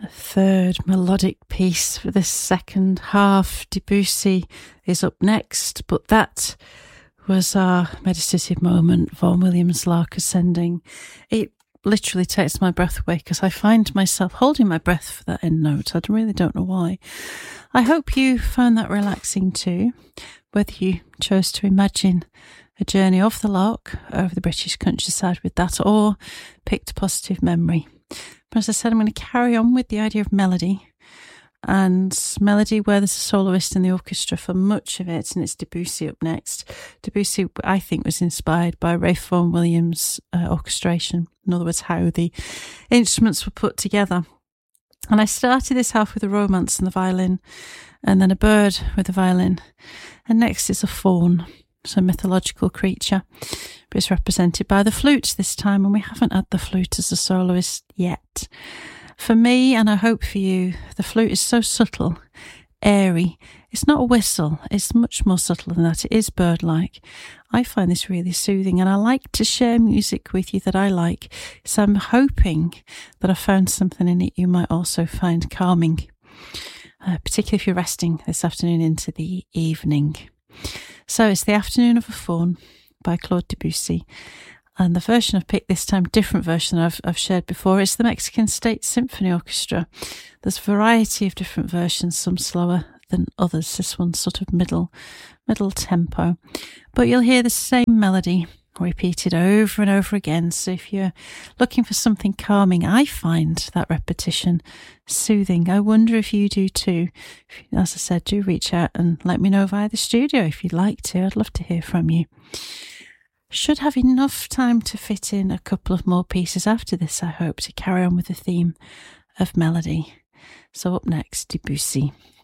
third melodic piece for this second half. Debussy is up next, but that was our meditative moment, Vaughan Williams' Lark Ascending. It literally takes my breath away because I find myself holding my breath for that end note. I really don't know why. I hope you found that relaxing too, whether you chose to imagine a journey off the lark over the British countryside with that or picked a positive memory. But as I said, I'm going to carry on with the idea of melody, and melody where there's a soloist in the orchestra for much of it, and it's Debussy up next. Debussy, I think, was inspired by Ralph Vaughan Williams' orchestration, in other words, how the instruments were put together. And I started this half with a romance and the violin, and then a bird with the violin, and next is a faun. It's a mythological creature, but it's represented by the flute this time, and we haven't had the flute as a soloist yet. For me, and I hope for you, the flute is so subtle, airy. It's not a whistle, it's much more subtle than that. It is bird-like. I find this really soothing, and I like to share music with you that I like, so I'm hoping that I found something in it you might also find calming, particularly if you're resting this afternoon into the evening. So it's The Afternoon of a Faun by Claude Debussy. And the version I've picked this time, different version I've shared before, it's the Mexican State Symphony Orchestra. There's a variety of different versions, some slower than others. This one's sort of middle tempo. But you'll hear the same melody repeated over and over again. So if you're looking for something calming, I find that repetition soothing. I wonder if you do too. As I said, do reach out and let me know via the studio if you'd like to. I'd love to hear from you. Should have enough time to fit in a couple of more pieces after this, I hope, to carry on with the theme of melody. So up next, Debussy.